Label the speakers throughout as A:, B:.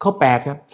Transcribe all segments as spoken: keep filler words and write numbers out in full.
A: เขาแปลกครับ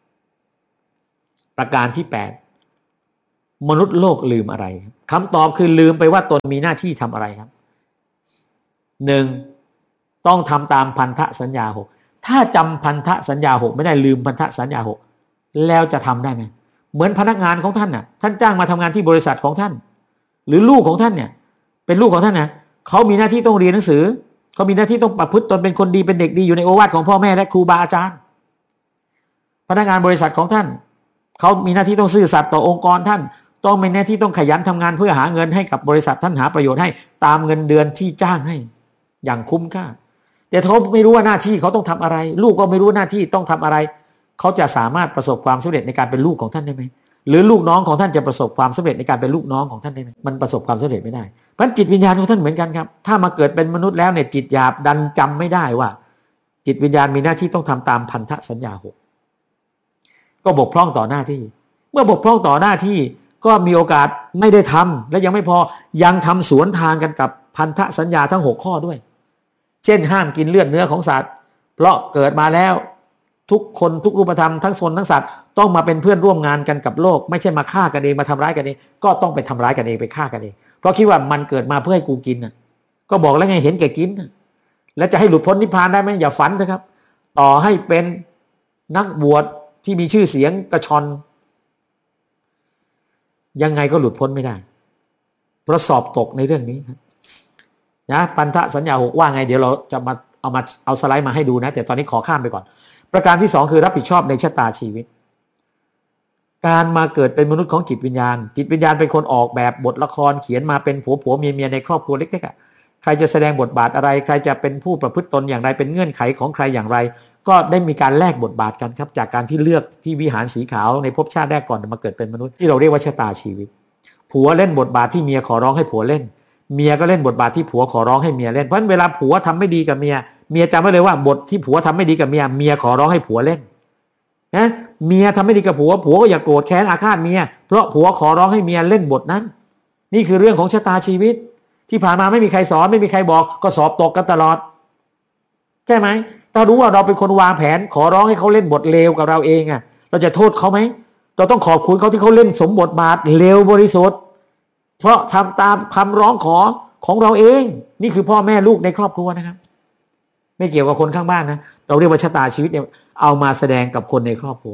A: ประการที่แปดมนุษย์โลกลืมอะไรคำตอบคือลืมไปว่าตนมีหน้าที่ทำอะไรครับหนึ่งต้องทำตามพันธสัญญาหกถ้าจำพันธสัญญาหกไม่ได้ลืมพันธสัญญาหกแล้วจะทำได้ไหมเหมือนพนักงานของท่านน่ะท่านจ้างมาทำงานที่บริษัทของท่านหรือลูกของท่านเนี่ยเป็นลูกของท่านนะเขามีหน้าที่ต้องเรียนหนังสือเขามีหน้าที่ต้องประพฤติตนเป็นคนดีเป็นเด็กดีอยู่ในโอวาทของพ่อแม่และครูบาอาจารย์พนักงานบริษัทของท่านเขามีหน้าที่ต้องซื่อสัตย์ต่อองค์กรท่านต้องมีหน้าที่ต้องขยันทำงานเพื่อหาเงินให้กับบริษัทท่านหาประโยชน์ให้ตามเงินเดือนที่จ้างให้อย่างคุ้มค่าแต่เขาไม่รู้ว่าหน้าที่เขาต้องทำอะไรลูกก็ไม่รู้หน้าที่ต้องทำอะไรเขาจะสามารถประสบความสำเร็จในการเป็นลูกของท่านได้ไหมหรือลูกน้องของท่านจะประสบความสำเร็จในการเป็นลูกน้องของท่านได้ไหมมันประสบความสำเร็จไม่ได้เพราะจิตวิญญาณของท่านเหมือนกันครับถ้ามาเกิดเป็นมนุษย์แล้วเนี่ยจิตหยาบดันจำไม่ได้ว่าจิตวิญญาณมีหน้าที่ต้องทำตามพันธสัญญาหกก็บกพร่องต่อหน้าที่เมื่อบกพร่องต่อหน้าที่ก็มีโอกาสไม่ได้ทำและยังไม่พอยังทำสวนทางกันกับพันธสัญญาทั้งหกข้อด้วยเช่นห้ามกินเลือดเนื้อของสัตว์เพราะเกิดมาแล้วทุกคนทุกรูปธรรมทั้งคนทั้งสัตว์ต้องมาเป็นเพื่อนร่วมงานกันกับโลกไม่ใช่มาฆ่ากันเองมาทำร้ายกันเองก็ต้องไปทำร้ายกันเองไปฆ่ากันเองเพราะคิดว่ามันเกิดมาเพื่อให้กูกินนะก็บอกแล้วไงเห็นแก่กินนะแล้วจะให้หลุดพ้นนิพพานได้ไหมอย่าฝันนะครับต่อให้เป็นนักบวชที่มีชื่อเสียงกระชอนยังไงก็หลุดพ้นไม่ได้เพราะสอบตกในเรื่องนี้นะพันธสัญญาหกว่าไงเดี๋ยวเราจะมาเอามาเอาสไลด์มาให้ดูนะแต่ตอนนี้ขอข้ามไปก่อนประการที่สองคือรับผิดชอบในชะตาชีวิตการมาเกิดเป็นมนุษย์ของจิตวิญญาณจิตวิญญาณเป็นคนออกแบบบทละครเขียนมาเป็นผัวผัวเมียเมียในครอบครัวเล็กๆใครจะแสดงบทบาทอะไรใครจะเป็นผู้ประพฤติตนอย่างไรเป็นเงื่อนไขของใครอย่างไรก็ได้มีการแลกบทบาทกันครับจากการที่เลือกที่วิหารสีขาวในภพชาติแรกก่อนมาเกิดเป็นมนุษย์ที่เราเรียกว่าชะตาชีวิตผัวเล่นบทบาทที่เมียขอร้องให้ผัวเล่นเมียก็เล่นบทบาทที่ผัวขอร้องให้เมียเล่นเพราะฉะนั้นเวลาผัวทำไม่ดีกับเมียเมียจำไว้เลยว่าบทที่ผัวทำไม่ดีกับเมียเมียขอร้องให้ผัวเล่นนะเมียทำไม่ดีกับผัวผัวก็อย่าโกรธแค้นอาฆาตเมียเพราะผัวขอร้องให้เมียเล่นบทนั้นนี่คือเรื่องของชะตาชีวิตที่ผ่านมาไม่มีใครสอนไม่มีใครบอกก็สอบตกกันตลอดใช่ไหมถ้ารู้ว่าเราเป็นคนวางแผนขอร้องให้เขาเล่นบทเลวกับเราเองอ่ะเราจะโทษเขาไหมเราต้องขอบคุณเขาที่เขาเล่นสมบทบาทเลวบริสุทธิ์เพราะทำตามคำร้องขอของเราเองนี่คือพ่อแม่ลูกในครอบครัวนะครับไม่เกี่ยวกับคนข้างบ้านนะเราเรียกว่าชะตาชีวิตเนี่ยเอามาแสดงกับคนในครอบครัว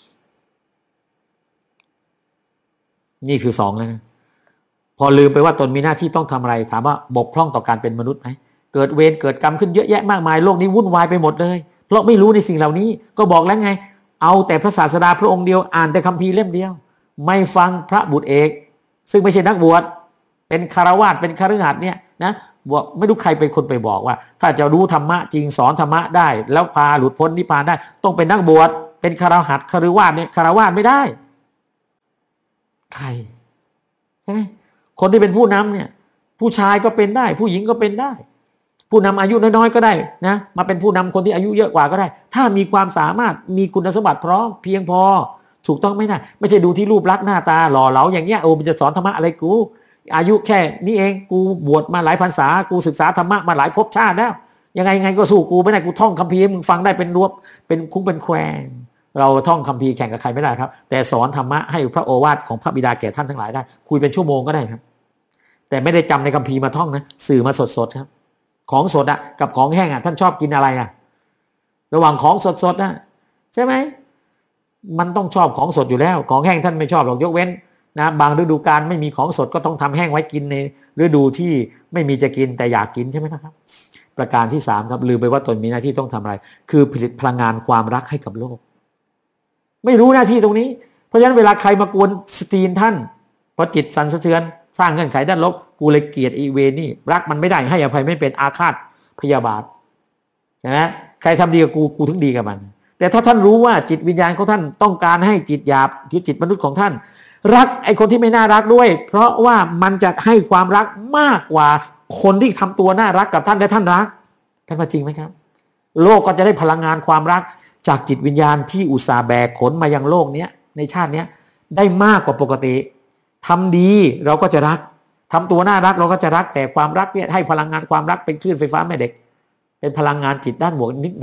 A: นี่คือสองแล้วนะพอลืมไปว่าตนมีหน้าที่ต้องทำอะไรถามว่าบกพร่องต่อการเป็นมนุษย์ไหมเกิดเวรเกิดกรรมขึ้นเยอะแยะมากมายโลกนี้วุ่นวายไปหมดเลยเพราะไม่รู้ในสิ่งเหล่านี้ก็บอกแล้วไงเอาแต่พระศาสดาพระองค์เดียวอ่านแต่คัมภีร์เล่มเดียวไม่ฟังพระบุตรเอกซึ่งไม่ใช่นักบวชเป็นคฤหัสถ์เป็นคฤหัสถ์เนี่ยนะบอกไม่รู้ใครเป็นคนไปบอกว่าถ้าจะรู้ธรรมะจริงสอนธรรมะได้แล้วพาหลุดพ้นนิพพานได้ต้องเป็นนักบวชเป็นคฤหัสถ์คฤหัสถ์เนี่ยคฤหัสถ์ไม่ได้ใครใช่ไหมคนที่เป็นผู้นำเนี่ยผู้ชายก็เป็นได้ผู้หญิงก็เป็นได้ผู้นำอายุน้อยๆก็ได้นะมาเป็นผู้นำคนที่อายุเยอะกว่าก็ได้ถ้ามีความสามารถมีคุณสมบัติพร้อมเพียงพอถูกต้องไหมนะไม่ใช่ดูที่รูปลักษณ์หน้าตาหล่อเหลาอย่างเงี้ยโอ้มันจะสอนธรรมะอะไรกูอายุแค่นี้เองกูบวชมาหลายพรรษากูศึกษาธรรมะมาหลายภพชาติแล้วยังไงไงก็สู้กูไม่ได้กูท่องคัมภีร์มึงฟังได้เป็นรวบเป็นคุ้งเป็นแควงเราท่องคัมภีร์แข่งกับใครไม่ได้ครับแต่สอนธรรมะให้พระโอวาทของพระบิดาแก่ท่านทั้งหลายได้คุยเป็นชั่วโมงก็ได้ครับแต่ไม่ได้จำในคัมภีร์มาท่องนะสื่อมาสดๆครับของสดอะกับของแห้งอะท่านชอบกินอะไรอะระหว่างของสดๆนะใช่ไหมมันต้องชอบของสดอยู่แล้วของแห้งท่านไม่ชอบหรอกยกเว้นนะบางฤดูกาลไม่มีของสดก็ต้องทำแห้งไว้กินในฤดูที่ไม่มีจะกินแต่อยากกินใช่ไหมนะครับประการที่สามครับลืมไปว่าตนมีหน้าที่ต้องทำอะไรคือผลิตพลังงานความรักให้กับโลกไม่รู้หน้าที่ตรงนี้เพราะฉะนั้นเวลาใครมากวนสตีนท่านเพราะจิตสั่นสะเทือนสร้างเงื่อนไขด้านลบกูเลยเกลียดอีเวนี่รักมันไม่ได้ให้อภัยไม่เป็นอาฆาตพยาบาทนะใครทำดีกับกูกูถึงดีกับมันแต่ถ้าท่านรู้ว่าจิตวิญญาณของท่านต้องการให้จิตหยาบหรือจิตมนุษย์ของท่านรักไอ้คนที่ไม่น่ารักด้วยเพราะว่ามันจะให้ความรักมากกว่าคนที่ทำตัวน่ารักกับท่านและท่านรักท่านว่าจริงไหมครับโลกก็จะได้พลังงานความรักจากจิตวิญญาณที่อุตส่าห์แบกขนมายังโลกนี้ในชาตินี้ได้มากกว่าปกติทำดีเราก็จะรักทำตัวน่ารักเราก็จะรักแต่ความรักเนี่ยให้พลังงานความรักเป็นคลื่นไฟฟ้าแม่เหล็กเป็นพลังงานจิตด้านบวกนิดหน่อย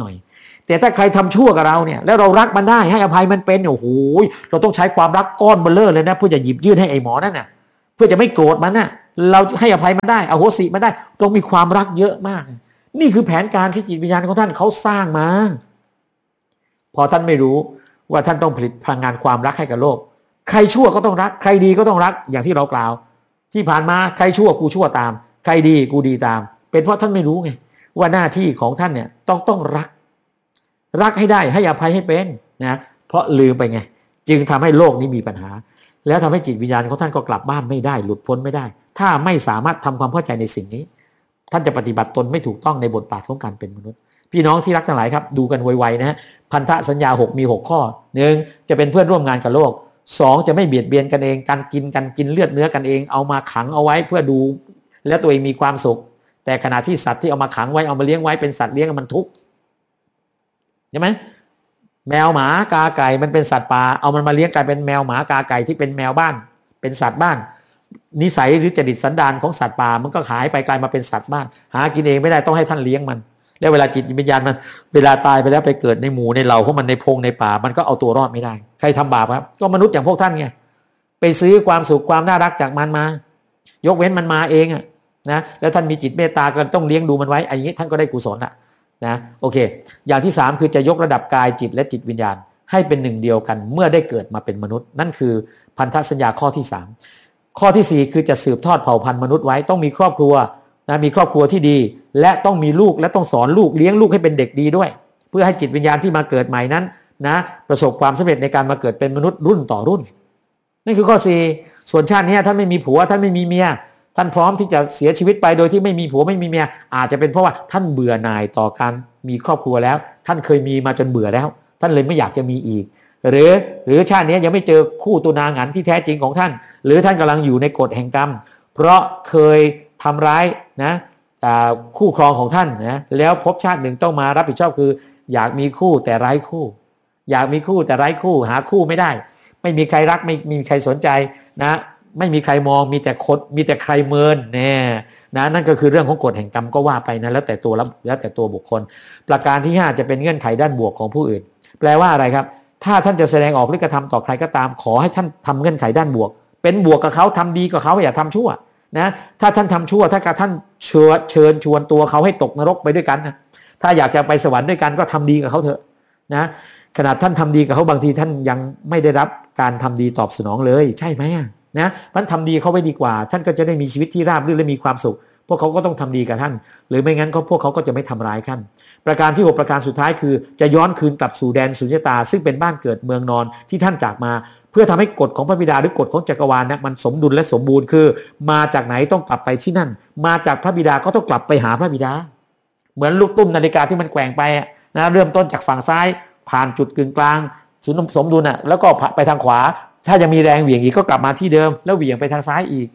A: แต่ถ้าใครทำชั่วกับเราเนี่ยแล้วเรารักมันได้ให้อภัยมันเป็นโอ้โหเราต้องใช้ความรักก้อนเบลอเลยนะเพื่อจะหยิบยื่นให้ไอ้หมอนั่นน่ะเพื่อจะไม่โกรธมันน่ะเราให้อภัยมันได้อโหสิมันได้ต้องมีความรักเยอะมากนี่คือแผนการที่จิตวิญญาณของท่านเขาสร้างมาพอท่านไม่รู้ว่าท่านต้องผลิตพลังงานความรักให้กับโลกใครชั่วก็ต้องรักใครดีก็ต้องรักอย่างที่เรากล่าวที่ผ่านมาใครชั่วกูชั่วตามใครดีกูดีตามเป็นเพราะท่านไม่รู้ไงว่าหน้าที่ของท่านเนี่ยต้องต้องรักรักให้ได้ให้อภัยให้เป็นนะเพราะลืมไปไงจึงทำให้โลกนี้มีปัญหาแล้วทำให้จิตวิญญาณของท่านก็กลับบ้านไม่ได้หลุดพ้นไม่ได้ถ้าไม่สามารถทำความเข้าใจในสิ่งนี้ท่านจะปฏิบัติตนไม่ถูกต้องในบทบาทของการเป็นมนุษย์พี่น้องที่รักทั้งหลายครับดูกันไวๆนะฮะพันธสัญญาหกมีหกข้อหนึ่งจะเป็นเพื่อนร่วมงานกับโลกสองจะไม่เบียดเบียนกันเองการกินกันกินเลือดเนื้อกันเองเอามาขังเอาไว้เพื่อดูแล้วตัวเองมีความสุขแต่ขณะที่สัตว์ที่เอามาขังไว้เอามาเลี้ยงไว้เป็นสัตว์เลี้ยงมันทุกข์ใช่ไหมแมวหมากาไก่มันเป็นสัตว์ป่าเอามันมาเลี้ยงกลายเป็นแมวหมากาไก่ที่เป็นแมวบ้านเป็นสัตว์บ้านนิสัยหรือจริตสันดานของสัตว์ป่ามันก็หายไปกลายมาเป็นสัตว์บ้านหากินเองไม่ได้ต้องให้ท่านเลี้ยงมันแล้วเวลาจิตวิญญาณมันเวลาตายไปแล้วไปเกิดในหมู่ในเหล่าของมันในพงในป่ามันก็เอาตัวรอดไม่ได้ใครทำบาปครับก็มนุษย์อย่างพวกท่านไงไปซื้อความสุขความน่ารักจากมันมายกเว้นมันมาเองอะนะแล้วท่านมีจิตเมตตาก็ต้องเลี้ยงดูมันไว้อันนี้ท่านก็ได้กุศลอะนะโอเคอย่างที่สามคือจะยกระดับกายจิตและจิตวิญญาณให้เป็นหนึ่งเดียวกันเมื่อได้เกิดมาเป็นมนุษย์นั่นคือพันธสัญญาข้อที่สามข้อที่สี่คือจะสืบทอดเผ่าพันธุ์มนุษย์ไว้ต้องมีครอบครัวนะมีครอบครัวที่ดีและต้องมีลูกและต้องสอนลูกเลี้ยงลูกให้เป็นเด็กดีด้วยเพื่อให้จิตวิญญาณที่มาเกิดใหม่นั้นนะประสบความสำเร็จในการมาเกิดเป็นมนุษย์รุ่นต่อรุ่นนั่นคือข้อสี่ส่วนชาตินี้ท่านไม่มีผัวท่านไม่มีเมียท่านพร้อมที่จะเสียชีวิตไปโดยที่ไม่มีผัวไม่มีเมียอาจจะเป็นเพราะว่าท่านเบื่อหน่ายต่อการมีครอบครัวแล้วท่านเคยมีมาจนเบื่อแล้วท่านเลยไม่อยากจะมีอีกหรือหรือชาตินี้ยังไม่เจอคู่ตัวนางหันที่แท้จริงของท่านหรือท่านกำลังอยู่ในกฎแห่งกรรมเพราะเคยทำร้ายนะคู่ครองของท่านนะแล้วพบชาติหนึ่งต้องมารับผิดชอบคืออยากมีคู่แต่ไร้คู่อยากมีคู่แต่ไร้คู่หาคู่ไม่ได้ไม่มีใครรักไม่มีใครสนใจนะไม่มีใครมองมีแต่คนมีแต่ใครเมินแน่นะนั่นก็คือเรื่องของกฎแห่งกรรมก็ว่าไปนะแล้วแต่ตัวแล้วแต่ตัวบุคคลประการที่ห้าจะเป็นเงื่อนไขด้านบวกของผู้อื่นแปลว่าอะไรครับถ้าท่านจะแสดงออกหรือกระทำต่อใครก็ตามขอให้ท่านทำเงื่อนไขด้านบวกเป็นบวกกับเขาทำดีกับเขาอย่าทำชั่วนะถ้าท่านทำชั่วถ้าท่านเชิญเชิญชวนตัวเขาให้ตกนรกไปด้วยกันนะถ้าอยากจะไปสวรรค์ด้วยกันก็ทำดีกับเขาเถอะนะขนาดท่านทำดีกับเขาบางทีท่านยังไม่ได้รับการทำดีตอบสนองเลยใช่ไหมนะมันทำดีเขาไว้ดีกว่าท่านก็จะได้มีชีวิตที่ราบรื่นและมีความสุขพวกเขาก็ต้องทำดีกับท่านหรือไม่งั้นก็พวกเขาก็จะไม่ทำร้ายท่านประการที่หกประการสุดท้ายคือจะย้อนคืนกลับสู่แดนสุญญตาซึ่งเป็นบ้านเกิดเมืองนอนที่ท่านจากมาเพื่อทำให้กฎของพระบิดาหรือกฎของจักรวาลนะมันสมดุลและสมบูรณ์คือมาจากไหนต้องกลับไปที่นั่นมาจากพระบิดาก็ต้องกลับไปหาพระบิดาเหมือนลูกตุ้มนาฬิกาที่มันแกว่งไปนะเริ่มต้นจากฝั่งซ้ายผ่านจุดกึ่งกลางศูนย์สมดุลน่ะแล้วก็ไปทางขวาถ้ายังมีแรงเหวี่ยงอีกก็กลับมาที่เดิมแล้วเหวี่ยงไปทางซ้ายอีก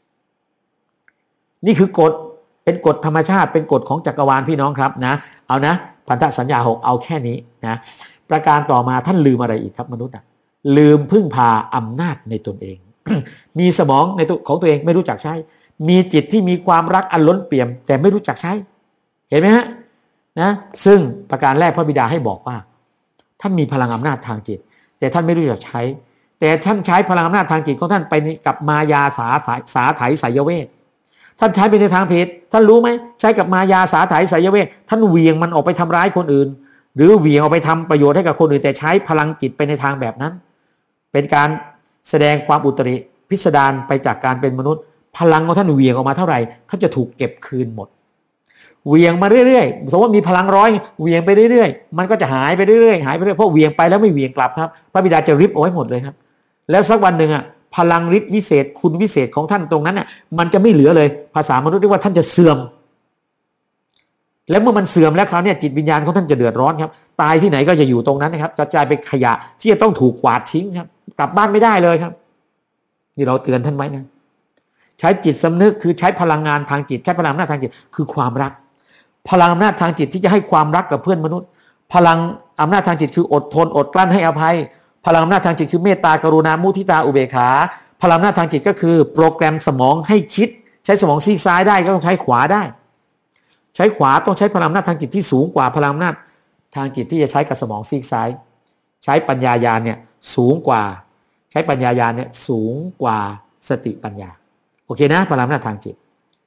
A: นี่คือกฎเป็นกฎธรรมชาติเป็นกฎของจักรวาลพี่น้องครับนะเอานะพันธสัญญาหกเอาแค่นี้นะประการต่อมาท่านลืมอะไรอีกครับมนุษย์อ่ะลืมพึ่งพาอำนาจในตนเอง มีสมองในตัวของตัวเองไม่รู้จักใช้มีจิตที่มีความรักอันล้นเปี่ยมแต่ไม่รู้จักใช้เห็นไหมฮะนะซึ่งประการแรกพระบิดาให้บอกว่าท่านมีพลังอำนาจทางจิตแต่ท่านไม่รู้จักใช้แต่ท่านใช้พลังอำนาจทางจิตของท่านไปกับมายาสาสาไถไสยเวทท่านใช้ไปในทางผิดท่านรู้ไหมใช้กับมายาสาไถไสยเวทท่านเหวี่ยงมันออกไปทำร้ายคนอื่นหรือเหวี่ยงออกไปทำประโยชน์ให้กับคนอื่นแต่ใช้พลังจิตไปในทางแบบนั้นเป็นการแสดงความอุตริพิสดารไปจากการเป็นมนุษย์พลังของท่านเหวี่ยงออกมาเท่าไหร่ท่านจะถูกเก็บคืนหมดเหวี่ยงมาเรื่อยๆสมมติว่ามีพลังร้อยเหวี่ยงไปเรื่อยๆมันก็จะหายไปเรื่อยๆหายไปเรื่อยเพราะเหวี่ยงไปแล้วไม่เหวี่ยงกลับครับพระบิดาจะริบเอาไว้หมดเลยครับแล้วสักวันหนึ่งอ่ะพลังฤทธิ์วิเศษคุณวิเศษของท่านตรงนั้นน่ะมันจะไม่เหลือเลยภาษามนุษย์เรียกว่าท่านจะเสื่อมแล้วเมื่อมันเสื่อมแล้วคราวนี้จิตวิญญาณของท่านจะเดือดร้อนครับตายที่ไหนก็จะอยู่ตรงนั้นนะครับกระจายเป็นขยะที่จะต้องถูกกวาดทิ้งครับกลับบ้านไม่ได้เลยครับนี่เราเตือนท่านไว้นะใช้จิตสำนึกคือใช้พลังงานทางจิตใช้พลังอำนาจทางจิตคือความรักพลังอำนาจทางจิตที่จะให้ความรักกับเพื่อนมนุษย์พลังอำนาจทางจิตคืออดทนอดกลั้นให้อภัยพลังอำนาจทางจิตคือเมตตากรุณามุทิตาอุเบกขาพลังอำนาจทางจิตก็คือโปรแกรมสมองให้คิดใช้สมองซีกซ้ายได้ก็ต้องใช้ขวาได้ใช้ขวาต้องใช้พลังอำนาจทางจิตที่สูงกว่าพลังอำนาจทางจิตที่จะใช้กับสมองซีกซ้ายใช้ปัญญาญาณเนี่ยสูงกว่าใช้ปัญญาญาณเนี่ยสูงกว่าสติปัญญาโอเคนะพลังอำนาจทางจิต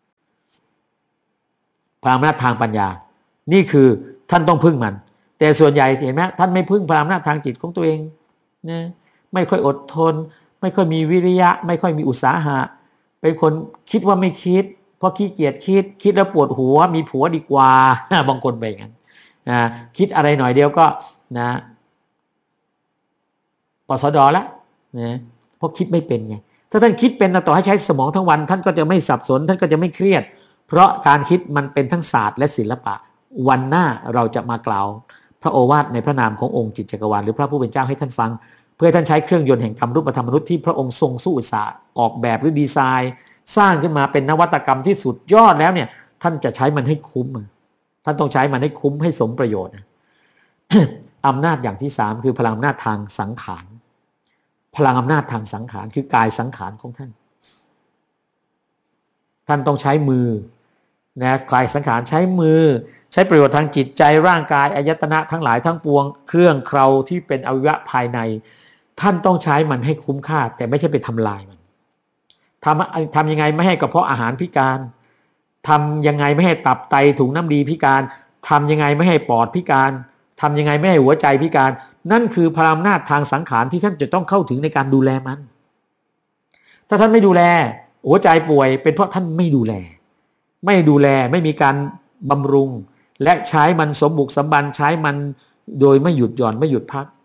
A: พลังอำนาจทางปัญญานี่คือท่านต้องพึ่งมันแต่ส่วนใหญ่เห็นไหมท่านไม่พึ่งพลังอำนาจทางจิตของตัวเองนะไม่ค่อยอดทนไม่ค่อยมีวิริยะไม่ค่อยมีอุตสาหะเป็นคนคิดว่าไม่คิดเพราะขี้เกียจคิดคิดแล้วปวดหัวมีผัวดีกว่าบางคนไปอย่างนั้นนะคิดอะไรหน่อยเดียวก็นะปสดแล้วนะเพราะคิดไม่เป็นไงถ้าท่านคิดเป็นต่อให้ใช้สมองทั้งวันท่านก็จะไม่สับสนท่านก็จะไม่เครียดเพราะการคิดมันเป็นทั้งศาสตร์และศิลปะวันหน้าเราจะมากล่าวพระโอวาทในพระนามขององค์จิตจักรวาลหรือพระผู้เป็นเจ้าให้ท่านฟังเพื่อท่านใช้เครื่องยนต์แห่งกรรมรูปธรรมมนุษย์ที่พระองค์ทรงสู้อุตสาห์ออกแบบหรือดีไซน์สร้างขึ้นมาเป็นนวัตกรรมที่สุดยอดแล้วเนี่ยท่านจะใช้มันให้คุ้มท่านต้องใช้มันให้คุ้มให้สมประโยชน์ อำนาจอย่างที่สามคือพลังอำนาจทางสังขารพลังอำนาจทางสังขารคือกายสังขารของท่านท่านต้องใช้มือนะกายสังขารใช้มือใช้ประโยชน์ทางจิตใจร่างกายอายตนะทั้งหลายทั้งปวงเครื่องเคราที่เป็นอวัยวะภายในท่านต้องใช้มันให้คุ้มค่าแต่ไม่ใช่ไปทำลายมันทำทำยังไงไม่ให้กระเพาะอาหารพิการทำยังไงไม่ให้ตับไตถุงน้ำดีพิการทำยังไงไม่ให้ปอดพิการทำยังไงไม่ให้หัวใจพิการนั่นคือพลังอำนาจทางสังขารที่ท่านจะต้องเข้าถึงในการดูแลมันถ้าท่านไม่ดูแลหัวใจป่วยเป็นเพราะท่านไม่ดูแลไม่ดูแลไม่มีการบำรุงและใช้มันสมบุกสมบันใช้มันโดยไม่หยุดหย่อนไม่หยุดพัก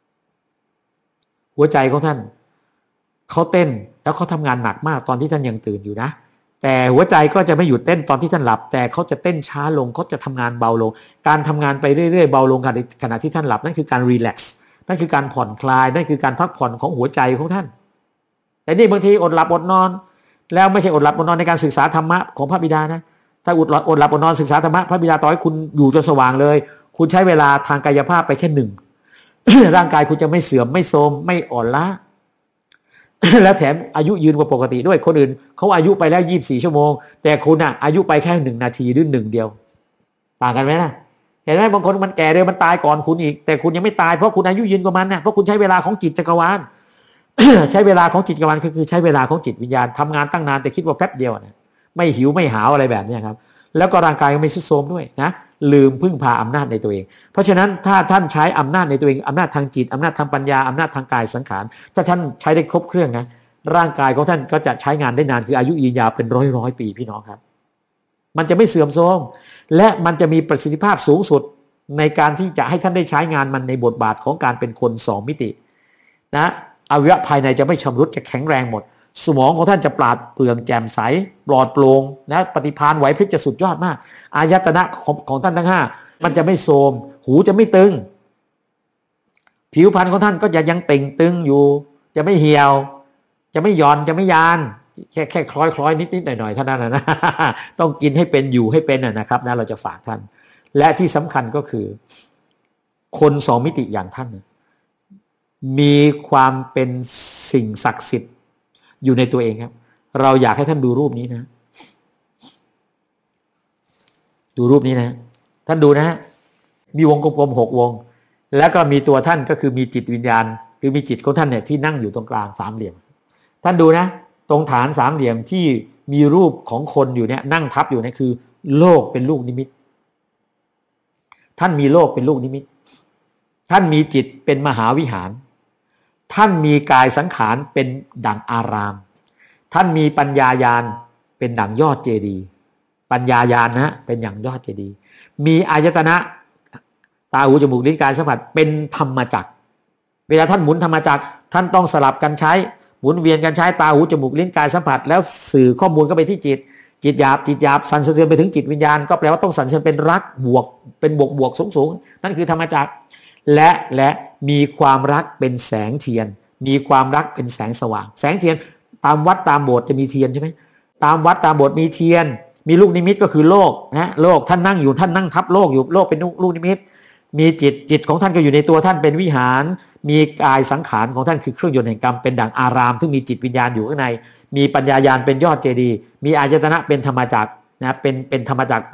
A: หัวใจของท่านเขาเต้นแล้วเขาทำงานหนักมากตอนที่ท่านยังตื่นอยู่นะแต่หัวใจก็จะไม่หยุดเต้นตอนที่ท่านหลับแต่เขาจะเต้นช้าลงเขาจะทำงานเบาลงการทำงานไปเรื่อยๆเบาลงขณะที่ท่านหลับนั่นคือการรีแลกซ์นั่นคือการผ่อนคลายนั่นคือการพักผ่อนของหัวใจของท่านแต่นี่บางทีอดหลับอดนอนแล้วไม่ใช่อดหลับอดนอนในการศึกษาธรรมะของพระบิดานะถ้าอดหลับอดหลับอดนอนศึกษาธรรมะพระบิดาต่อให้คุณอยู่จนสว่างเลยคุณใช้เวลาทางกายภาพไปแค่หนึ่ง ร่างกายคุณจะไม่เสื่อมไม่โทรมไม่อ่อนล้า แล้วแถมอายุยืนกว่าปกติด้วยคนอื่นเขาอายุไปแล้วยี่สิบสี่ชั่วโมงแต่คุณอ่ะอายุไปแค่หนึ่งนาทีหรือหนึ่งเดียวต่างกันไหมนะเห็นไหมบางคนมันแก่เร็วมันตายก่อนคุณอีกแต่คุณยังไม่ตายเพราะคุณอายุยืนกว่ามันนะเพราะคุณใช้เวลาของจิตจักรวาล ใช้เวลาของจิตจักรวาลคือใช้เวลาของจิตวิญญาณทำงานตั้งนานแต่คิดว่าแป๊บเดียวนะไม่หิวไม่หาวอะไรแบบนี้ครับแล้วก็ร่างกายก็ไม่ทรุดโทรมด้วยนะลืมพึ่งพาอำนาจในตัวเองเพราะฉะนั้นถ้าท่านใช้อำนาจในตัวเองอำนาจทางจิตอำนาจทางปัญญาอำนาจทางกายสังขารถ้าท่านใช้ได้ครบเครื่องนะร่างกายของท่านก็จะใช้งานได้นานคืออายุยืนยาวเป็นร้อยร้อยปีพี่น้องครับมันจะไม่เสื่อมโทรมและมันจะมีประสิทธิภาพสูงสุดในการที่จะให้ท่านได้ใช้งานมันในบทบาทของการเป็นคนสองมิตินะอวัยวะภายในจะไม่ชำรุดจะแข็งแรงหมดสมองของท่านจะปราดเปรื่องแจ่มใสปลอดโปร่งนะปฏิภาณไหวพริบจะสุดยอดมากอายตนะของของท่านทั้งห้ามันจะไม่โทรมหูจะไม่ตึงผิวพรรณของท่านก็จะยังเต่งตึงอยู่จะไม่เหี่ยวจะไม่หย่อนจะไม่ยานแค่แค่คล้อยคล้อยนิดนิดหน่อยหน่อยเท่านั้นนะต้องกินให้เป็นอยู่ให้เป็นนะครับนะเราจะฝากท่านและที่สำคัญก็คือคนสองมิติอย่างท่านมีความเป็นสิ่งศักดิ์สิทธิ์อยู่ในตัวเองครับเราอยากให้ท่านดูรูปนี้นะดูรูปนี้นะท่านดูนะมีวงกลมๆหกวงแล้วก็มีตัวท่านก็คือมีจิตวิญญาณหรือมีจิตของท่านเนี่ยที่นั่งอยู่ตรงกลางสามเหลี่ยมท่านดูนะตรงฐานสามเหลี่ยมที่มีรูปของคนอยู่เนี่ยนั่งทับอยู่เนี่ยคือโลกเป็นลูกนิมิตท่านมีโลกเป็นลูกนิมิตท่านมีจิตเป็นมหาวิหารท่านมีกายสังขารเป็นดั่งอารามท่านมีปัญญาญาณเป็นดั่งยอดเจดีย์ปัญญาญาณนะเป็นอย่างยอดเจดีย์มีอายตนะตาหูจมูกลิ้นกายสัมผัสเป็นธรรมจักรเวลาท่านหมุนธรรมจักรท่านต้องสลับกันใช้หมุนเวียนกันใช้ตาหูจมูกลิ้นกายสัมผัสแล้วสื่อข้อมูลเข้าไปที่จิตจิตหยาบจิตหยาบสั่นสะเทือนไปถึงจิตวิญญาณก็แปลว่าต้องสั่นสะเทือนเป็นรักบวกเป็นบวกบวกสูงสูงนั่นคือธรรมจักรและและมีความรักเป็นแสงเทียนมีความรักเป็นแสงสว่างแสงเทียนตามวัดตามโบสถ์จะมีเทียนใช่ไหมตามวัดตามโบสถ์มีเทียนมีลูกนิมิตก็คือโลกนะโลกท่านนั่งอยู่ท่านนั่งทับโลกอยู่โลกเป็นลูกนิมิตมีจิตจิตของท่านก็อยู่ในตัวท่านเป็นวิหารมีกายสังขารของท่านคือเครื่องยนต์แห่งกรรมเป็นดั่งอารามซึ่งมีจิตวิญญาณอยู่ข้างในมีปัญญาญาณเป็นยอดเจดีย์มีอายตนะเป็นธรรมจักรนะเป็นเป็นธรรมจักรเป็น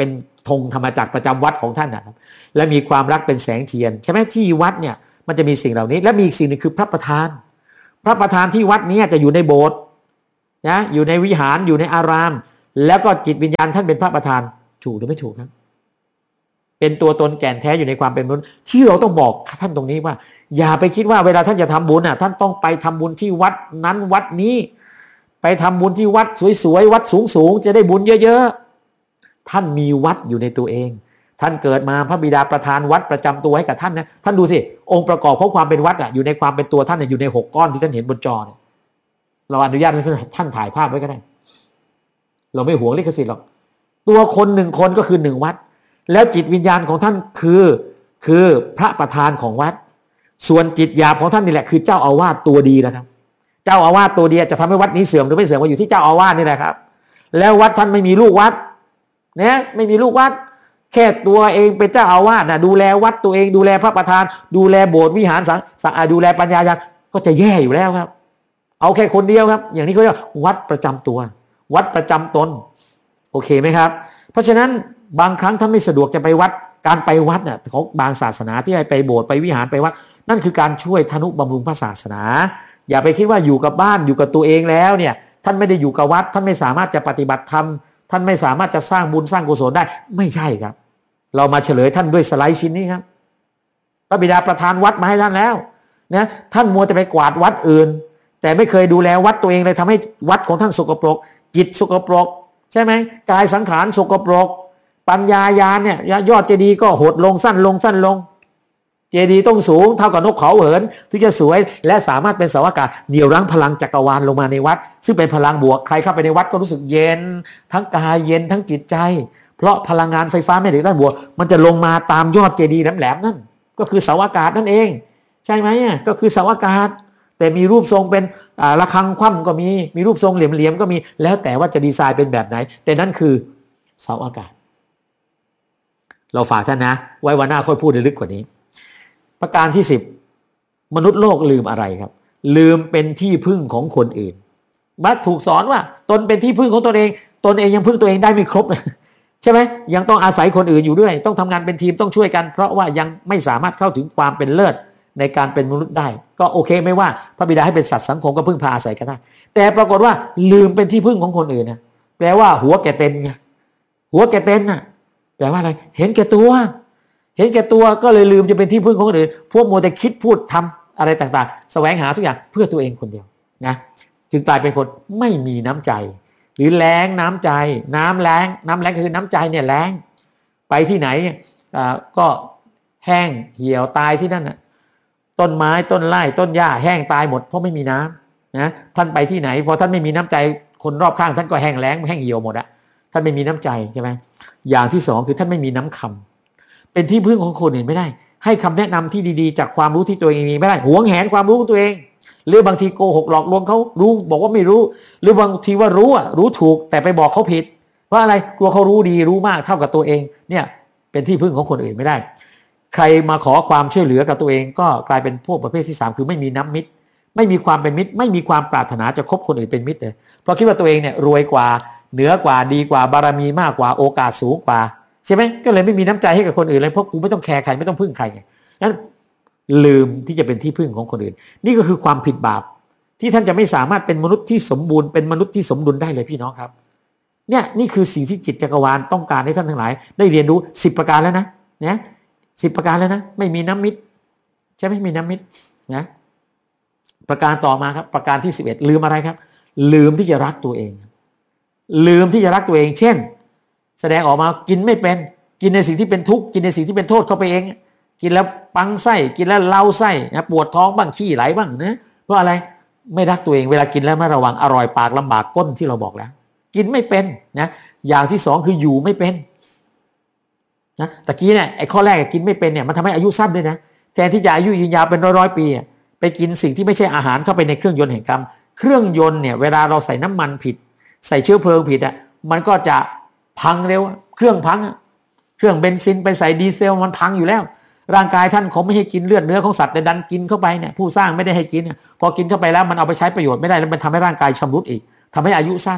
A: ธงธรรมจักรประจำวัดของท่านนะครับและมีความรักเป็นแสงเทียนใช่ไหมที่วัดเนี่ยมันจะมีสิ่งเหล่านี้และมีอีกสิ่งหนึ่งคือพระประธานพระประธานที่วัดนี้จะอยู่ในโบสถ์นะอยู่ในวิหารอยู่ในอารามแล้วก็จิตวิญญาณท่านเป็นพระประธานถูกหรือไม่ถูกครับเป็นตัวตนแก่นแท้อยู่ในความเป็นมนุษย์ที่เราต้องบอกท่านตรงนี้ว่าอย่าไปคิดว่าเวลาท่านจะทำบุญอ่ะท่านต้องไปทำบุญที่วัดนั้นวัดนี้ไปทำบุญที่วัดสวยๆวัดสูงๆจะได้บุญเยอะๆท่านมีวัดอยู่ในตัวเองท่านเกิดมาพระบิดาประทานวัดประจำตัวให้กับท่านนะท่านดูสิองค์ประกอบของความเป็นวัดอ่ะอยู่ในความเป็นตัวท่านอยู่ในหกก้อนที่ท่านเห็นบนจอเนี่ยเราอนุญาตให้ท่านถ่ายภาพไว้ก็ได้เราไม่หวงลิขสิทธิ์หรอกตัวคนหนึ่งคนก็คือหนึ่งวัดแล้วจิตวิญญาณของท่านคือคือพระประธานของวัดส่วนจิตหยาบของท่านนี่แหละคือเจ้าอาวาสตัวดีนะครับเจ้าอาวาสตัวดีจะทำให้วัดนี้เสื่อมหรือไม่เสื่อมก็อยู่ที่เจ้าอาวาสนี่แหละครับแล้ววัดท่านไม่มีลูกวัดเนี่ยไม่มีลูกวัดแค่ตัวเองเป็นเจ้าอาวาสนะดูแลวัดตัวเองดูแลพระประธานดูแลโบสถ์วิหารสังสังดูแลปัญญาญาณก็จะแย่อยู่แล้วครับเอาแค่คนเดียวครับอย่างนี้เขาเรียกวัดประจำตัววัดประจำตนโอเคไหมครับเพราะฉะนั้นบางครั้งถ้าไม่สะดวกจะไปวัดการไปวัดเนี่ยของบางศาสนาที่ให้ไปโบสถ์ไปวิหารไปวัดนั่นคือการช่วยทนุบำรุงพระศาสนาอย่าไปคิดว่าอยู่กับบ้านอยู่กับตัวเองแล้วเนี่ยท่านไม่ได้อยู่กับวัดท่านไม่สามารถจะปฏิบัติธรรมท่านไม่สามารถจะสร้างบุญสร้างกุศลได้ไม่ใช่ครับเรามาเฉลยท่านด้วยสไลด์ชิ้นนี้ครับพระบิดาประทานวัดมาให้ท่านแล้วนะท่านมัวแต่ไปกวาดวัดอื่นแต่ไม่เคยดูแลวัดตัวเองเลยทำให้วัดของท่านสกปรกจิตสกปรกใช่ไหมกายสังขารสกปรกปัญญาญาณเนี่ยยอดเจดีย์ก็หดลงสั้นลงสั้นลงเจดีย์ต้องสูงเท่ากับนกเขาเหินถึงจะสวยและสามารถเป็นเสาอากาศเหนี่ยวรั้งพลังจักรวาลลงมาในวัดซึ่งเป็นพลังบวกใครเข้าไปในวัดก็รู้สึกเย็นทั้งกายเย็นทั้งจิตใจเพราะพลังงานไฟฟ้าแม่เหล็กด้านบวกมันจะลงมาตามยอดเจดีย์แหลมๆนั่นก็คือเสาอากาศนั่นเองใช่ไหมก็คือเสาอากาศแต่มีรูปทรงเป็นระฆังคว่ำก็มีมีรูปทรงเหลี่ยมๆก็มีแล้วแต่ว่าจะดีไซน์เป็นแบบไหนแต่นั่นคือเสาอากาศเราฝากท่านนะไว้วันหน้าค่อยพูดลึกกว่านี้ประการที่สิบมนุษย์โลกลืมอะไรครับลืมเป็นที่พึ่งของคนอื่นมักถูกสอนว่าตนเป็นที่พึ่งของตนเองตนเองยังพึ่งตัวเองได้ไม่ครบเลยใช่ไหมยังต้องอาศัยคนอื่นอยู่ด้วยต้องทำงานเป็นทีมต้องช่วยกันเพราะว่ายังไม่สามารถเข้าถึงความเป็นเลิศในการเป็นมนุษย์ได้ก็โอเคไม่ว่าพระบิดาให้เป็นสัตว์สังคมก็พึ่งพาอาศัยกันได้แต่ปรากฏว่าลืมเป็นที่พึ่งของคนอื่นนะแปลว่าหัวแก่เต็นไงหัวแก่เต็นน่ะแปลว่าอะไรเห็นแก่ตัวเห็นแก่ตัวก็เลยลืมจะเป็นที่พึ่งของคนอื่นพวกมัวแต่คิดพูดทำอะไรต่างๆแสวงหาทุกอย่างเพื่อตัวเองคนเดียวนะจึงกลายเป็นคนไม่มีน้ำใจหรือแล้งน้ำใจน้ำแล้งน้ำแล้งคือน้ำใจเนี่ยแล้งไปที่ไหนอ่าก็แห้งเหี่ยวตายที่นั่นน่ะต้นไม้ต้นไร่ต้นหญ้าแห้งตายหมดเพราะไม่มีน้ำนะท่านไปที่ไหนพอท่านไม่มีน้ำใจคนรอบข้างท่านก็แห้งแล้งแห้งเหี่ยวหมดอะท่านไม่มีน้ำใจใช่ไหมอย่างที่สองคือท่านไม่มีน้ำคำเป็นที่พึ่งของคนอื่นไม่ได้ให้คำแนะนำที่ดีๆจากความรู้ที่ตัวเองมีไม่ได้หวงแหนความรู้ของตัวเองหรือบางทีโกหกหลอกลวงเขารู้บอกว่าไม่รู้หรือบางทีว่ารู้อ่ะรู้ถูกแต่ไปบอกเขาผิดเพราะอะไรกลัวเขารู้ดีรู้มากเท่ากับตัวเองเนี่ยเป็นที่พึ่งของคนอื่นไม่ได้ใครมาขอความช่วยเหลือกับตัวเองก็กลายเป็นพวกประเภทที่สามคือไม่มีน้ำมิตรไม่มีความเป็นมิตรไม่มีความปรารถนาจะคบคนอื่นเป็นมิตรเลยเพราะคิดว่าตัวเองเนี่ยรวยกว่าเหนือกว่าดีกว่าบารมีมากกว่าโอกาสสูงกว่าใช่ไหมก็เลยไม่มีน้ำใจให้กับคนอื่นเลยเพราะกูไม่ต้องแคร์ใครไม่ต้องพึ่งใครไงนั้นลืมที่จะเป็นที่พึ่งของคนอื่นนี่ก็คือความผิดบาปที่ท่านจะไม่สามารถเป็นมนุษย์ที่สมบูรณ์เป็นมนุษย์ที่สมดุลได้เลยพี่น้องครับเนี่ยนี่คือสิ่งที่จิตจักรวาลต้องการให้ท่านทั้งหลายได้เรียนรู้สิบประการแล้วนะเนี่ยสิบประการแล้วนะไม่มีน้ำมิตรใช่ไหมมีน้ำมิตรนะประการต่อมาครับประการที่สิบเอ็ดลืมอะไรครับลืมที่จะรักตัวเองลืมที่จะรักตัวเองเช่นแสดงออกมากินไม่เป็นกินในสิ่งที่เป็นทุกข์กินในสิ่งที่เป็นโทษเข้าไปเองกินแล้วปังไส้กินแล้วเล่าไส้นะปวดท้องบ้างขี้ไหลบ้างนะเพราะอะไรไม่รักตัวเองเวลากินแล้วไม่ระวังอร่อยปากลำบากก้นที่เราบอกแล้วกินไม่เป็นนะอย่างที่สองคืออยู่ไม่เป็นนะตะกี้เนี่ยไอ้ข้อแรกกินไม่เป็นเนี่ยมันทำให้อายุสั้นด้วยนะแทนที่จะอายุยืนยาวเป็นร้อยๆปีไปกินสิ่งที่ไม่ใช่อาหารเข้าไปในเครื่องยนต์แห่งกรรมเครื่องยนต์เนี่ยเวลาเราใส่น้ำมันผิดใส่เชื้อเพลิงผิดอ่ะมันก็จะพังเร็วเครื่องพังเครื่องเบนซินไปใส่ดีเซลมันพังอยู่แล้วร่างกายท่านเขาไม่ให้กินเลือดเนื้อของสัตว์แต่ดันกินเข้าไปเนี่ยผู้สร้างไม่ได้ให้กินพอกินเข้าไปแล้วมันเอาไปใช้ประโยชน์ไม่ได้แล้วมันทำให้ร่างกายชำรุดอีกทำให้อายุสั้น